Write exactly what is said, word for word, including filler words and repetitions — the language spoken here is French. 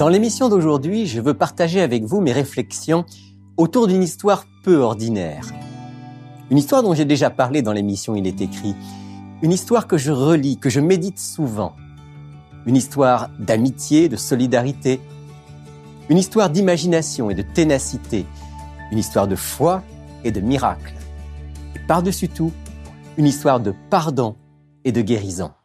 Dans l'émission d'aujourd'hui, je veux partager avec vous mes réflexions autour d'une histoire peu ordinaire. Une histoire dont j'ai déjà parlé dans l'émission Il est écrit. Une histoire que je relis, que je médite souvent. Une histoire d'amitié, de solidarité. Une histoire d'imagination et de ténacité. Une histoire de foi et de miracle. Et par-dessus tout, une histoire de pardon et de guérison.